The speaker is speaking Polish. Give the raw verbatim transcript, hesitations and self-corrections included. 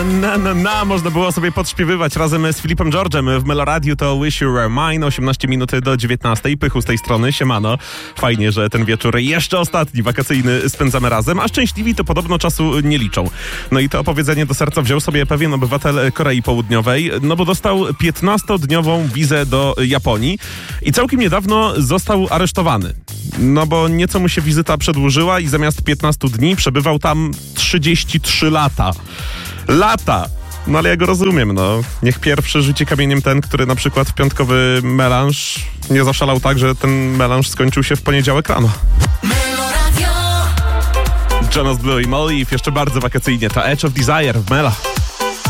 na, na, na, można było sobie podśpiewywać razem z Filipem George'em w Meloradiu. To Wish You Were Mine, osiemnaście minut do dziewiętnastej. Pychu z tej strony, siemano. Fajnie, że ten wieczór jeszcze ostatni, wakacyjny spędzamy razem, a szczęśliwi to podobno czasu nie liczą. No i to opowiedzenie do serca wziął sobie pewien obywatel Korei Południowej, no bo dostał piętnastodniową wizę do Japonii i całkiem niedawno został aresztowany. No bo nieco mu się wizyta przedłużyła i zamiast piętnastu dni przebywał tam trzydzieści trzy lata. Lata! No ale ja go rozumiem, no. Niech pierwszy rzuci kamieniem ten, który na przykład w piątkowy melanż nie zaszalał tak, że ten melanż skończył się w poniedziałek rano. Jonas Blue i Molly, jeszcze bardzo wakacyjnie. To Edge of Desire w Mela.